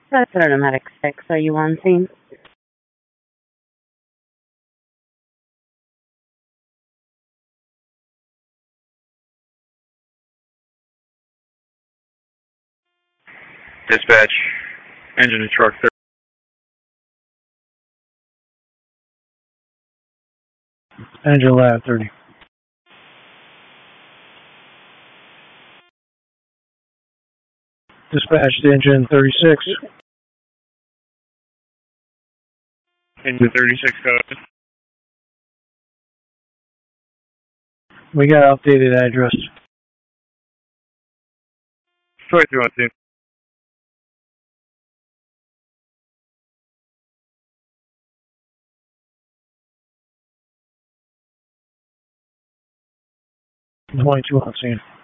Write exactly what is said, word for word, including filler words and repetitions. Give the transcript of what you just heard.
That's automatic six. Are you on scene? Dispatch, engine and truck thirty. Engine lab thirty. Dispatch to engine thirty-six. Engine thirty-six code. We got updated address. twenty-three one two. twenty-two on scene.